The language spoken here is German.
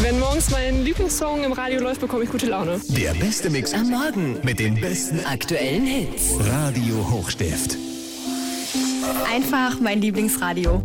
Wenn morgens mein Lieblingssong im Radio läuft, bekomme ich gute Laune. Der beste Mix am Morgen mit den besten aktuellen Hits. Radio Hochstift. Einfach mein Lieblingsradio.